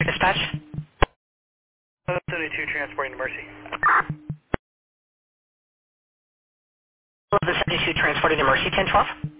Dispatch. 72 transporting to Mercy. The 72 transporting to Mercy 1012.